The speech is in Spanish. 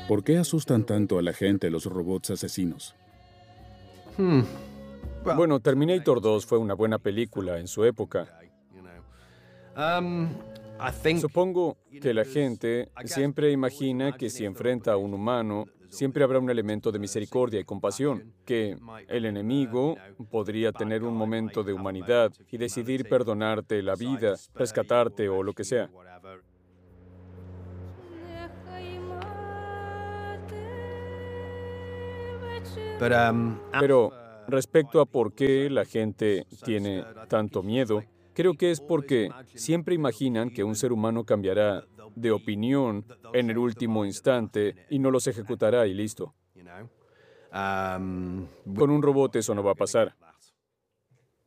¿Por qué asustan tanto a la gente los robots asesinos? Bueno, Terminator 2 fue una buena película en su época. Supongo que la gente siempre imagina que si enfrenta a un humano, siempre habrá un elemento de misericordia y compasión, que el enemigo podría tener un momento de humanidad y decidir perdonarte la vida, rescatarte o lo que sea. Pero respecto a por qué la gente tiene tanto miedo, creo que es porque siempre imaginan que un ser humano cambiará de opinión en el último instante y no los ejecutará y listo. Con un robot eso no va a pasar.